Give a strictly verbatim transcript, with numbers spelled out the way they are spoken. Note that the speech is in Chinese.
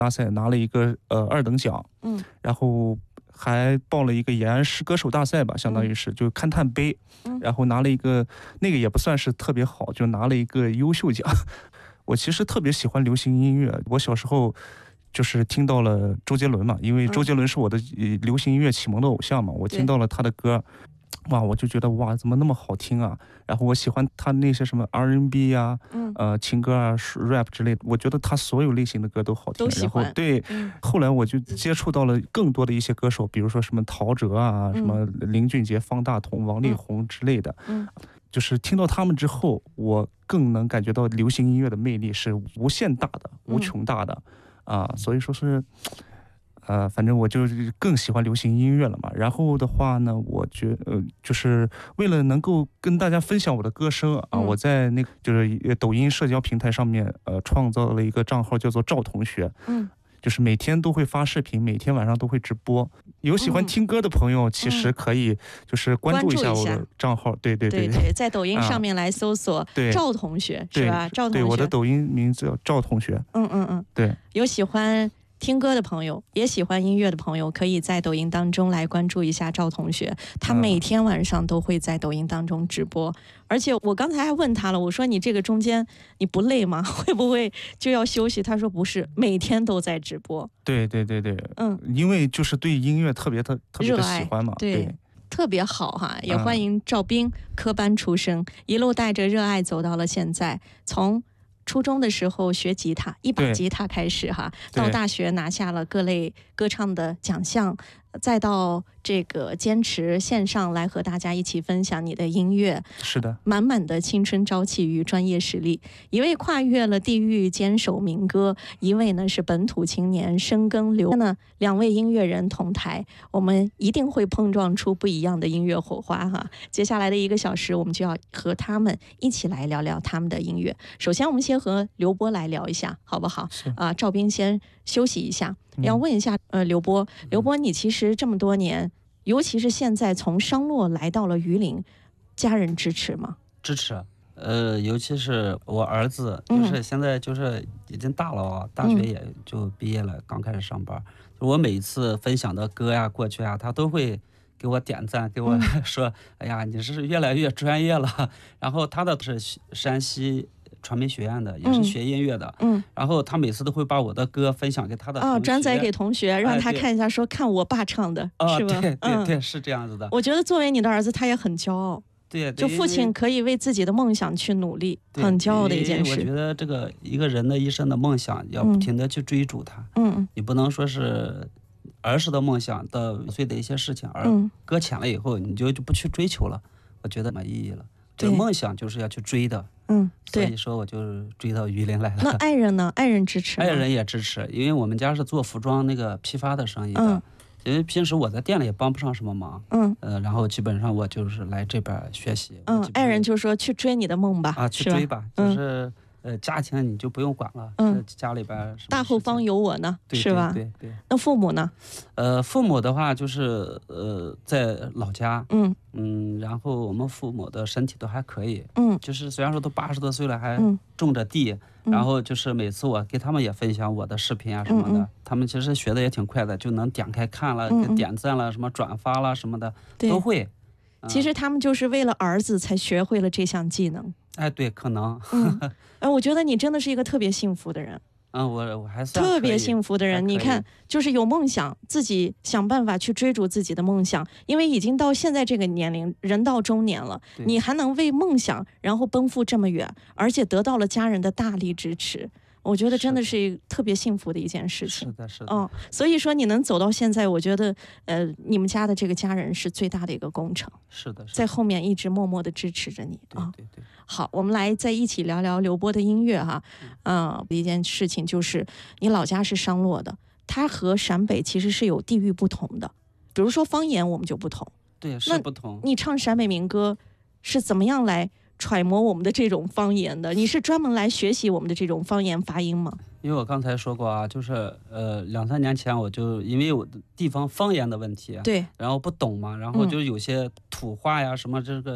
大赛拿了一个呃二等奖， 嗯， 然后还报了一个延安市歌手大赛吧，相当于是、嗯、就勘探杯、嗯，然后拿了一个那个也不算是特别好，就拿了一个优秀奖。我其实特别喜欢流行音乐，我小时候就是听到了周杰伦嘛，因为周杰伦是我的流行音乐启蒙的偶像嘛，我听到了他的歌。哇，我就觉得哇，怎么那么好听啊！然后我喜欢他那些什么 R and B 啊，嗯，呃，情歌啊 ，rap 之类的，我觉得他所有类型的歌都好听。 都喜欢。 然后对、嗯，后来我就接触到了更多的一些歌手，比如说什么陶喆啊，嗯、什么林俊杰、方大同、王力宏之类的。嗯，就是听到他们之后，我更能感觉到流行音乐的魅力是无限大的、无穷大的、嗯、啊，所以说是。呃，反正我就更喜欢流行音乐了嘛。然后的话呢，我觉呃，就是为了能够跟大家分享我的歌声啊，嗯、我在那个就是抖音社交平台上面呃创造了一个账号，叫做赵同学。嗯。就是每天都会发视频，每天晚上都会直播。有喜欢听歌的朋友，其实可以就是关注一下我的账号。对对对对, 对, 对，在抖音上面来搜索赵同学，啊、是吧？赵同学。 对，我的抖音名字叫赵同学。 嗯嗯嗯， 对。 有喜欢听歌的朋友，也喜欢音乐的朋友，可以在抖音当中来关注一下赵同学。他每天晚上都会在抖音当中直播，嗯、而且我刚才还问他了，我说你这个中间你不累吗？会不会就要休息？他说不是，每天都在直播。 对对对对，嗯，因为就是对音乐特别特特别的喜欢嘛， 对。对，特别好哈，也欢迎赵斌，科班出身，一路带着热爱走到了现在，从初中的时候学吉他，一把吉他开始哈，到大学拿下了各类歌唱的奖项，再到这个坚持线上来和大家一起分享你的音乐， 是的， 满满的青春朝气与专业实力。一位跨越了地域坚守民歌，一位呢是本土青年深耕流呢，两位音乐人同台，我们一定会碰撞出不一样的音乐火花哈。接下来的一个小时，我们就要和他们一起来聊聊他们的音乐。首先，我们先和刘波来聊一下，好不好？啊、呃，赵斌先休息一下。要问一下，呃，刘波，刘波，你其实这么多年，尤其是现在从商洛来到了榆林，家人支持吗？ 支持，呃，尤其是我儿子，就是现在就是已经大了啊，嗯、大学也就毕业了，刚开始上班。就我每一次分享的歌呀、过去啊，他都会给我点赞，给我说：“嗯、哎呀，你是越来越专业了。”然后他的是山西传媒学院的，也是学音乐的，嗯，然后他每次都会把我的歌分享给他的同学， 哦，转载给同学，让他看一下，说看我爸唱的， 哎、 是吧？ 对对对、 嗯， 是这样子的。 我觉得作为你的儿子，他也很骄傲， 对， 就父亲可以为自己的梦想去努力，很骄傲的一件事。 我觉得这个一个人的一生的梦想，要不停的去追逐它，嗯，你不能说是儿时的梦想的碎的一些事情，而搁浅了以后，你就就不去追求了，我觉得没意义了。这个梦想就是要去追的。 嗯，对， 所以说我就追到榆林来了。 那爱人呢？爱人支持吗？ 爱人也支持，因为我们家是做服装那个批发的生意的，嗯、因为平时我在店里也帮不上什么忙，嗯，呃，然后基本上我就是来这边学习。 嗯，爱人就说去追你的梦吧， 啊，去追吧， 吧就是。嗯呃，家庭你就不用管了，嗯，家里边大后方有我呢， 对是吧？ 对 对, 对。 那父母呢？ 呃，父母的话就是呃在老家，嗯嗯，然后我们父母的身体都还可以，嗯，就是虽然说都八十多岁了，还种着地，嗯、然后就是每次我给他们也分享我的视频啊什么的，嗯嗯他们其实学的也挺快的，就能点开看了，嗯嗯点赞了，什么转发了什么的都会。 其实他们就是为了儿子才学会了这项技能。 哎，对，可能。 嗯，哎，我觉得你真的是一个特别幸福的人。 嗯，我我还算特别幸福的人。你看，就是有梦想，自己想办法去追逐自己的梦想。因为已经到现在这个年龄，人到中年了，你还能为梦想然后奔赴这么远，而且得到了家人的大力支持。我觉得真的是特别幸福的一件事情。 是的，是的。 哦，所以说你能走到现在，我觉得，呃，你们家的这个家人是最大的一个工程。 是的，是的， 在后面一直默默的支持着你啊。对对对。 好，我们来再一起聊聊刘波的音乐哈。嗯、呃，一件事情就是你老家是商洛的，它和陕北其实是有地域不同的，比如说方言我们就不同。 对，是不同。 你唱陕北民歌是怎么样来揣摩我们的这种方言的？你是专门来学习我们的这种方言发音吗？ 因为我刚才说过啊，就是呃两三年前我就因为我的地方方言的问题， 对， 然后不懂嘛，然后就有些土话呀什么这个。